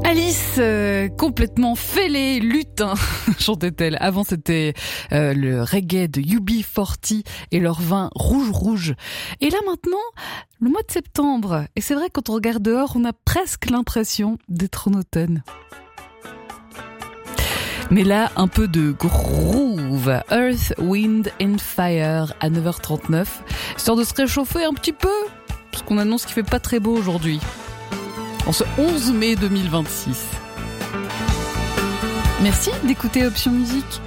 Alice, complètement fêlée, lutin, chantait-elle. Avant, c'était le reggae de UB40 et leur vin rouge. Et là, maintenant, le mois de septembre. Et c'est vrai, quand on regarde dehors, on a presque l'impression d'être en automne. Mais là, un peu de groove. Earth, Wind and Fire à 9h39. Histoire de se réchauffer un petit peu, parce qu'on annonce qu'il fait pas très beau aujourd'hui. En ce 11 mai 2026. Merci d'écouter Option Musique.